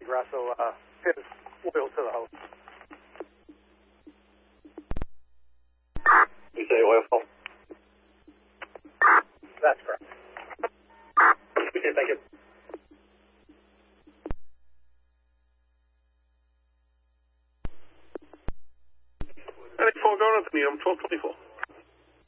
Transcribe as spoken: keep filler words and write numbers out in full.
Russell uh, his oil to the hose. You say oil fill? That's correct. Okay, thank you. ninety-four, go on to me, I'm twelve twenty-four.